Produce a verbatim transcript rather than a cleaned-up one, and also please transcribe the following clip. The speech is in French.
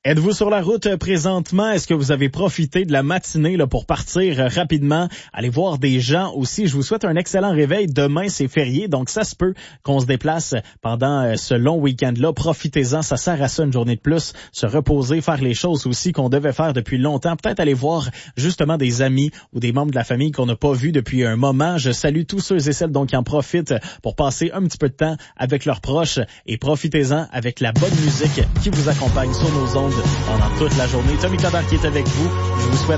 Êtes-vous sur la route présentement? Est-ce que vous avez profité de la matinée là, pour partir rapidement, aller voir des gens aussi? Je vous souhaite un excellent réveil. Demain, c'est férié, donc ça se peut qu'on se déplace pendant ce long week-end-là. Profitez-en, ça sert à ça une journée de plus. Se reposer, faire les choses aussi qu'on devait faire depuis longtemps. Peut-être aller voir justement des amis ou des membres de la famille qu'on n'a pas vus depuis un moment. Je salue tous ceux et celles donc qui en profitent pour passer un petit peu de temps avec leurs proches et profitez-en avec la bonne musique qui vous accompagne sur nos ondes pendant toute la journée. Tommy Coder qui est avec vous. Je vous souhaite